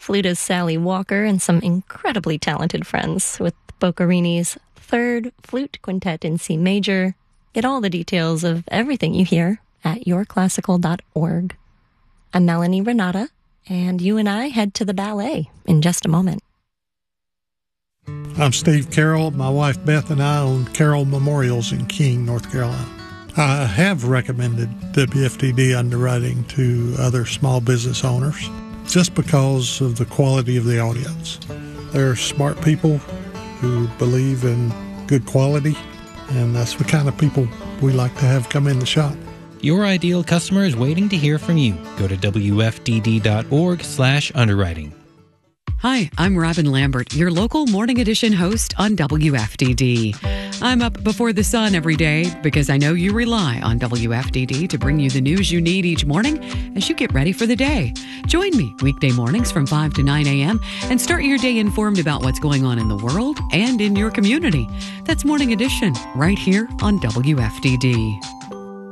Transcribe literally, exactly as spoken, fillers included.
flutist Sally Walker and some incredibly talented friends with Boccherini's Third Flute Quintet in C Major. Get all the details of everything you hear at your classical dot org. I'm Melanie Renata, and you and I head to the ballet in just a moment. I'm Steve Carroll. My wife Beth and I own Carroll Memorials in King, North Carolina. I have recommended W F T D underwriting to other small business owners just because of the quality of the audience. They're smart people who believe in good quality, and that's the kind of people we like to have come in the shop. Your ideal customer is waiting to hear from you. Go to W F D D dot org slash underwriting. Hi, I'm Robin Lambert, your local Morning Edition host on W F D D. I'm up before the sun every day because I know you rely on W F D D to bring you the news you need each morning as you get ready for the day. Join me weekday mornings from five to nine a.m. and start your day informed about what's going on in the world and in your community. That's Morning Edition right here on W F D D.